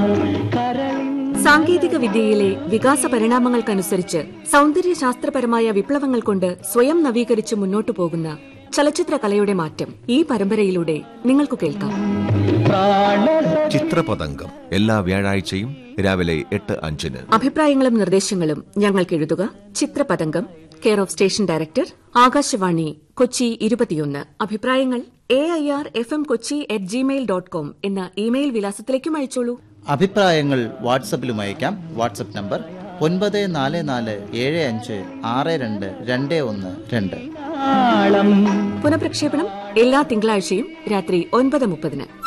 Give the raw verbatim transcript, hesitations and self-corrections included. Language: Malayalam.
സാങ്കേതിക വിദ്യയിലെ വികാസ പരിണാമങ്ങൾക്കനുസരിച്ച് സൗന്ദര്യശാസ്ത്രപരമായ വിപ്ലവങ്ങൾ കൊണ്ട് സ്വയം നവീകരിച്ച് മുന്നോട്ടു പോകുന്ന ചലച്ചിത്ര കലയുടെ മാറ്റം ഈ പരമ്പരയിലൂടെ നിങ്ങൾക്ക് കേൾക്കാം. ചിത്രപതംഗം എല്ലാ വ്യാഴാഴ്ചയും രാവിലെ എട്ട് അഞ്ചിന്. അഭിപ്രായങ്ങളും നിർദ്ദേശങ്ങളും ഞങ്ങൾക്ക് എഴുതുക. ചിത്രപതംഗം, care of station director, Akashvani, Kochi ഇരുപത്തിയൊന്ന്. അഭിപ്രായങ്ങൾ A I R F M Kochi at Gmail dot com എന്ന ഇമെയിൽ വിലാസത്തിലേക്കും അയച്ചോളൂ. അഭിപ്രായങ്ങൾ വാട്സപ്പിലും അയക്കാം. വാട്സപ്പ് നമ്പർ ഒൻപത് നാല് നാല് ഏഴ് അഞ്ച് ആറ് രണ്ട് രണ്ട് ഒന്ന് രണ്ട്. പുനഃപ്രക്ഷേപണം എല്ലാ തിങ്കളാഴ്ചയും രാത്രി ഒൻപത് മുപ്പതിന്.